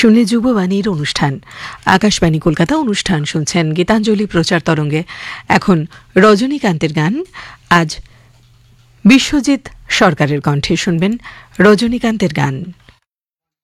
শুনে যুববাণীর অনুষ্ঠান আকাশবাণী কলকাতা অনুষ্ঠান শুনছেন গীতাঞ্জলি প্রচার তরঙ্গে। এখন রজনীকান্তের গান। আজ বিশ্বজিৎ সরকারের কণ্ঠে শুনবেন রজনীকান্তের গান।